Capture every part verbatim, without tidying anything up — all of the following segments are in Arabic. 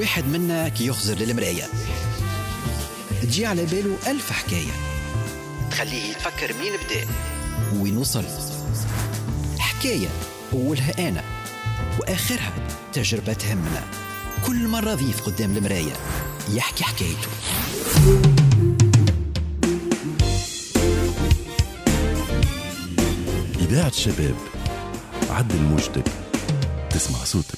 واحد منا كي يخزر للمراية تجي على باله ألف حكاية تخليه يتفكر مين بدأ وين وصل. حكاية أولها أنا وآخرها تجربة تهمنا. كل مرة ضيف قدام المراية يحكي حكايته. إذاعة الشباب، عدل موجتك، تسمع صوتك.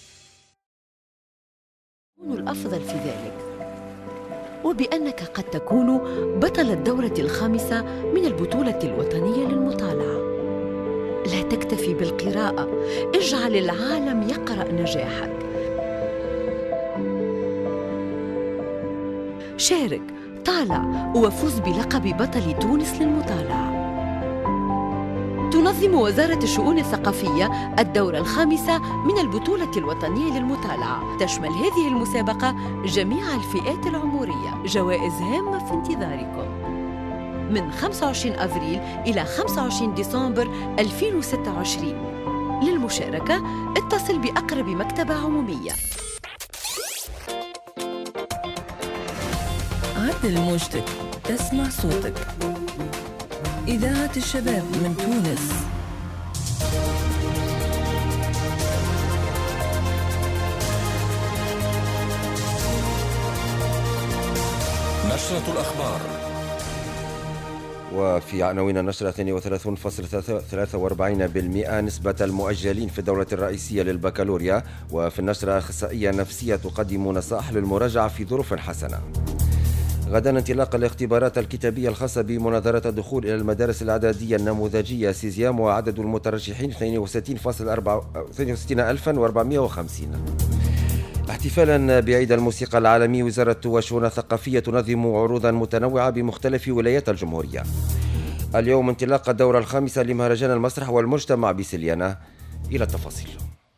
يكون الأفضل في ذلك، وبأنك قد تكون بطل الدورة الخامسة من البطولة الوطنية للمطالعة. لا تكتفي بالقراءة، اجعل العالم يقرأ نجاحك. شارك، طالع وفوز بلقب بطل تونس للمطالعة. تنظم وزارة الشؤون الثقافية الدورة الخامسة من البطولة الوطنية للمطالعة. تشمل هذه المسابقة جميع الفئات العمرية. جوائز هامة في انتظاركم من خمسة وعشرين أفريل إلى خمسة وعشرين ديسمبر ألفين وستة وعشرين. للمشاركة اتصل بأقرب مكتبة عمومية. عدل موجتك، تسمع صوتك. إذاعة الشباب من تونس. نشرة الأخبار. وفي عناوين النشرة اثنين وثلاثين فاصلة ثلاثة وأربعين بالمئة نسبة المؤجلين في الدورة الرئيسية للبكالوريا. وفي النشرة أخصائية نفسية تقدم نصائح للمراجعة في ظروف حسنة. غدا انطلاق الاختبارات الكتابية الخاصة بمناظرة الدخول إلى المدارس الإعدادية النموذجية سيزيام، وعدد المترشحين اثنين وستين ألفا وأربعمئة وخمسين. احتفالا بعيد الموسيقى العالمي، وزارة والشؤون الثقافية تنظم عروضا متنوعة بمختلف ولايات الجمهورية. اليوم انطلاق الدورة الخامسة لمهرجان المسرح والمجتمع بسليانة. إلى التفاصيل.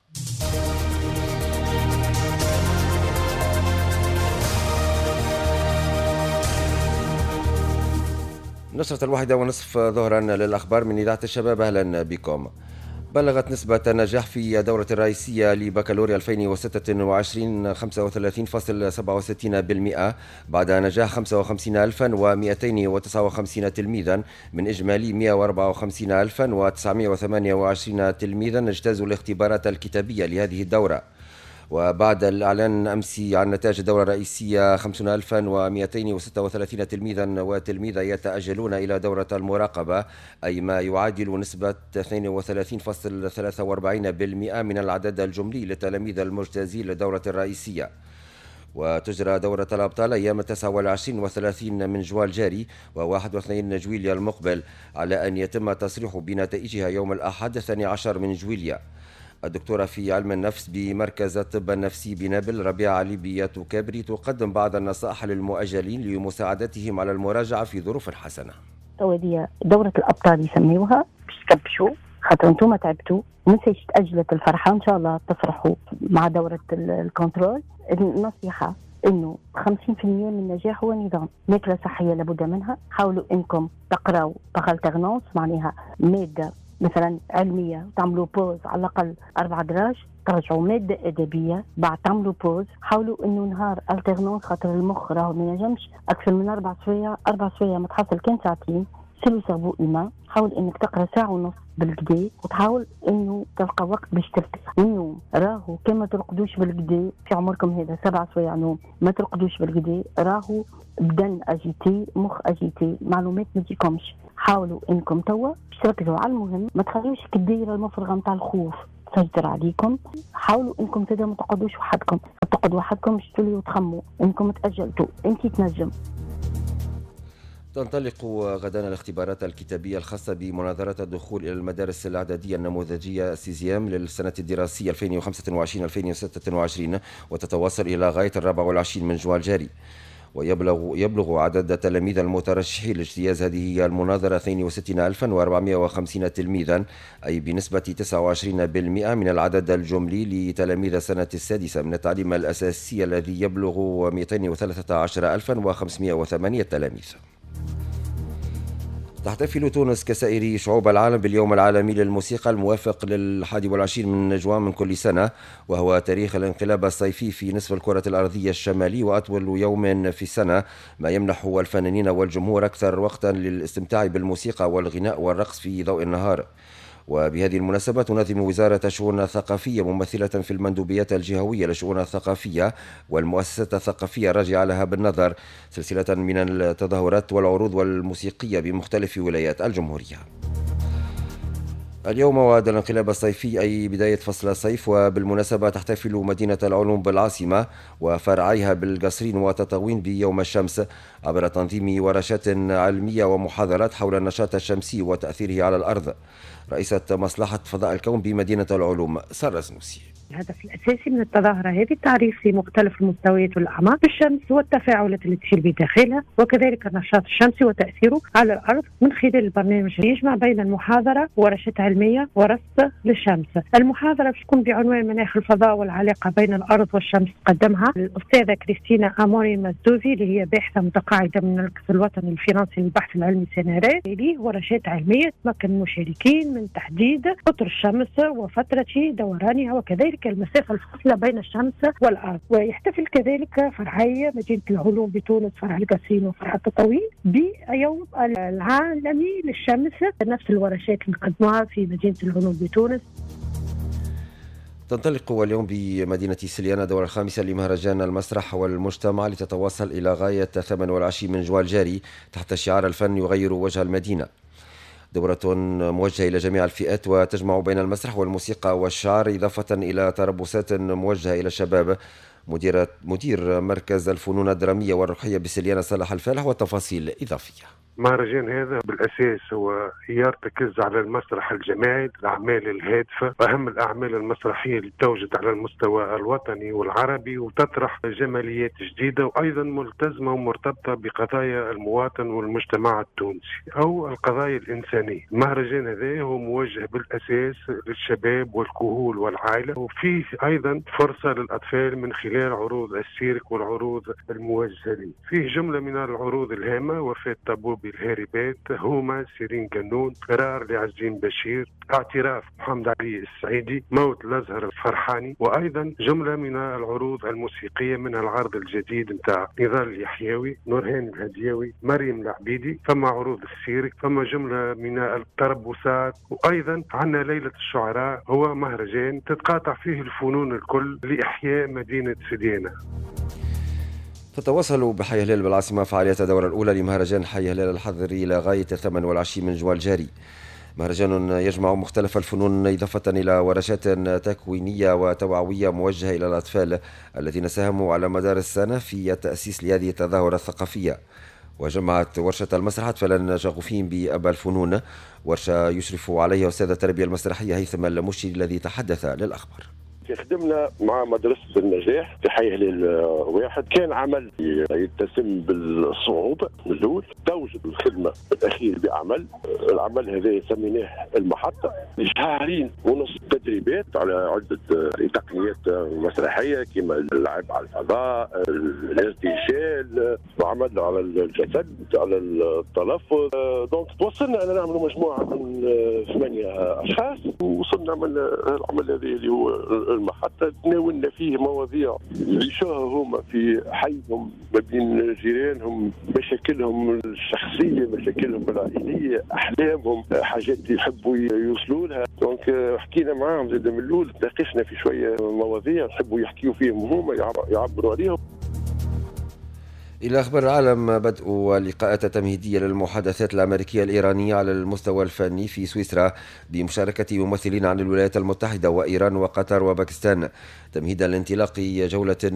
نشرة الواحدة ونصف ظهرا للأخبار من إذاعة الشباب. أهلا بكم. بلغت نسبة النجاح في الدورة الرئيسية لبكالوريا ألفين وستة وعشرين خمسة وثلاثين فاصلة سبعة وستين بالمئة بعد نجاح خمسة وخمسين ألفا ومئتين وتسعة وخمسين تلميذا من إجمالي مئة وأربعة وخمسين ألفا وتسعمئة وثمانية وعشرين تلميذا اجتازوا الاختبارات الكتابية لهذه الدورة. وبعد الإعلان أمس عن نتائج الدورة الرئيسية خمسين ألفا ومئتين وستة وثلاثين تلميذا وتلميذة يتأجلون إلى دورة المراقبة، أي ما يعادل نسبة اثنين وثلاثين فاصلة ثلاثة وأربعين بالمئة من العدد الجملي للتلاميذ المجتازين للدورة الرئيسية. وتجرى دورة الأبطال أيام التاسع والعشرين وثلاثين من جوال جاري وواحد واثنين جويليا المقبل، على أن يتم التصريح بنتائجها يوم الأحد الثاني عشر من جويليا. الدكتورة في علم النفس بمركز الطب النفسي بنابل ربيعة علي كابري تقدم بعض النصائح للمؤجلين لمساعدتهم على المراجعة في ظروف حسنة. ودي دورة الأبطال يسميوها باش تكبشوا خاطر انتم تعبتوا، ومنسيش تأجلت الفرحة، إن شاء الله تفرحوا مع دورة الكنترول. النصيحة إنه خمسين بالمئة من النجاح هو نظام ماكلة صحية لابد منها. حاولوا إنكم تقرأوا بغالتغنونس، معناها مادة مثلا علمية تعملوا بوز على الأقل أربع دراج، ترجعوا مادة أدبية بعد تعملوا بوز. حاولوا إنه نهار التغنونس خاطر المخ راهو ما ينجمش أكثر من أربع سوية أربع سوية ما تحصل كان ساعتين. سلو سربو إيمان، حاول إنك تقرأ ساعة ونص بالكدا، وتحاول إنه تلقى وقت باش ترتاح. النوم راهو كان ما ترقدوش بالكدا في عمركم هذا سبع سوية نوم، ما ترقدوش بالكدا راهو بدن أجيتي مخ أجيتي، معلومات ما تجيكمش. حاولوا إنكم توا تركزوا على المهم، ما تخليوش الدائرة المفرغة متاع الخوف تسيطر عليكم. حاولوا إنكم تدا ما تقعدوش وحدكم، تقعدوا وحدكم باش توليوا وتخموا إنكم تأجلتوا. أنت تنجم. تنطلق غدا الاختبارات الكتابية الخاصة بمناظرة الدخول إلى المدارس الإعدادية النموذجية سيزيام للسنة الدراسية ألفين وخمسة وعشرين ألفين وستة وعشرين، وتتواصل إلى غاية الرابع والعشرين من جوال جاري. ويبلغ يبلغ عدد التلاميذ المترشحين لاجتياز هذه المناظرة اثنين وستين ألفا وأربعمئة وخمسين تلميذا، أي بنسبة تسعة وعشرين بالمئة من العدد الجملي لتلاميذ السنة السادسة من التعليم الأساسي الذي يبلغ مئتين وثلاثة عشر ألفا وخمسمئة وثمانية تلاميذ. تحتفل تونس كسائر شعوب العالم باليوم العالمي للموسيقى الموافق للحادي والعشرين من جوان من كل سنة، وهو تاريخ الانقلاب الصيفي في نصف الكرة الأرضية الشمالي وأطول يوم في السنة، ما يمنح الفنانين والجمهور أكثر وقتا للاستمتاع بالموسيقى والغناء والرقص في ضوء النهار. وبهذه المناسبة تنظم وزارة الشؤون الثقافية ممثلة في المندوبيات الجهوية للشؤون الثقافية والمؤسسات الثقافية الراجعة لها بالنظر سلسلة من التظاهرات والعروض والموسيقية بمختلف ولايات الجمهورية. اليوم وعد الانقلاب الصيفي أي بداية فصل الصيف، وبالمناسبة تحتفل مدينة العلوم بالعاصمة وفرعيها بالقصرين وتطاوين بيوم الشمس عبر تنظيم ورشات علمية ومحاضرات حول النشاط الشمسي وتأثيره على الأرض. رئيسة مصلحة فضاء الكون بمدينة العلوم سارة سنوسي: الهدف الأساسي من التظاهرة هذه التعريف في مختلف المستويات والأعماق بالشمس والتفاعلات التي تسير بداخلها، وكذلك النشاط الشمسي وتأثيره على الأرض من خلال البرنامج اللي يجمع بين المحاضرة ورشة علمية ورصد للشمس. المحاضرة تكون بعنوان مناخ الفضاء والعلاقة بين الأرض والشمس، قدمها الأستاذة كريستينا أموري مزدوزي اللي هي باحثة متقاعدة من المركز الوطني الفرنسي للبحث العلمي سينارات، اللي ورشات علمية تمكن المشاركين من تحديد قطر الشمس وفترة دورانها وكذلك المسافة الفاصلة بين الشمس والأرض. ويحتفل كذلك فرعي مدينة العلوم بتونس فرع القصرين وفرع التطاوين بيوم العالمي للشمس، نفس الورشات اللي قدموها في مدينة العلوم بتونس. تنطلق اليوم بمدينة سليانة الدورة الخامسة لمهرجان المسرح والمجتمع لتتواصل إلى غاية ثمانية والعشرين من جوان الجاري تحت شعار الفن يغير وجه المدينة. دورة موجهة إلى جميع الفئات وتجمع بين المسرح والموسيقى والشعر، إضافة إلى تربصات موجهة إلى الشباب. مدير مدير مركز الفنون الدرامية والروحية بسليانة صلاح الفالح والتفاصيل إضافية. المهرجان هذا بالأساس هو يرتكز على المسرح الجماعي، الأعمال الهادفة وأهم الأعمال المسرحية اللي توجد على المستوى الوطني والعربي، وتطرح جماليات جديدة وأيضا ملتزمة ومرتبطة بقضايا المواطن والمجتمع التونسي أو القضايا الإنسانية. المهرجان هذا هو موجه بالأساس للشباب والكهول والعائلة، وفيه أيضا فرصة للأطفال من خلال عروض السيرك والعروض الموجهة لي. فيه جملة من العروض الهامة: وفاة طبوب الهاربات، هما سيرين قانون، قرار لعزين بشير، اعتراف محمد علي السعيدي، موت الازهر الفرحاني، وايضا جمله من العروض الموسيقيه منها العرض الجديد نتاع نضال اليحيوي، نورهان الهديوي، مريم العبيدي، ثم عروض السيرك، ثم جمله من التربصات، وايضا عندنا ليله الشعراء. هو مهرجان تتقاطع فيه الفنون الكل لاحياء مدينه سليانة. تتواصل بحي هلال بالعاصمة فعاليات الدورة الأولى لمهرجان حي هلال الحضري إلى غاية الثامن والعشرين من جوان الجاري. مهرجان يجمع مختلف الفنون إضافة إلى ورشات تكوينية وتوعوية موجهة إلى الأطفال الذين ساهموا على مدار السنة في التأسيس لهذه التظاهرة الثقافية. وجمعت ورشة المسرح فلان شغوفين بأبا الفنون، ورشة يشرف عليها أستاذ التربية المسرحية هيثم المشي الذي تحدث للأخبار. خدمنا مع مدرسة النجاح في حي هلال واحد، كان عمل يتسم بالصعوبة من الأول، توجد الخدمة الأخير بعمل. العمل هذا سميناه المحطة، شهرين ونص تدريبات على عدة تقنيات مسرحية كما اللعب على الفضاء، الارتجال، وعمل على الجسد، على التلفظ. دونك توصلنا أن نعمل مجموعة من ثمانية أشخاص، ووصلنا من العمل هذا اللي هو المحطة. تناولنا فيه مواضيع يعيشوها هما في حيهم ما بين جيرانهم، مشاكلهم الشخصية، مشاكلهم العائلية، أحلامهم، حاجات يحبوا يوصلوا لها. دونك حكينا معاهم زاد من الأول، تناقشنا في شوية مواضيع يحبوا يحكيوا فيهم هما، يعبروا عليهم. إلى أخبار العالم، بدء اللقاءات التمهيدية للمحادثات الأمريكية الإيرانية على المستوى الفني في سويسرا بمشاركة ممثلين عن الولايات المتحدة وإيران وقطر وباكستان، تمهيدا لانطلاق جولة